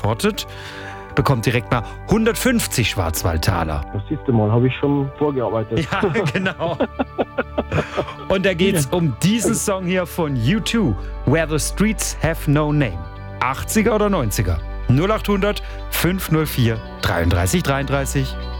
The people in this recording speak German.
beantwortet, bekommt direkt mal 150 Schwarzwaldtaler. Das siehst du mal, habe ich schon vorgearbeitet. Ja, genau. Und da geht's um diesen Song hier von U2, Where the Streets Have No Name. 80er oder 90er? 0800 504 33 33.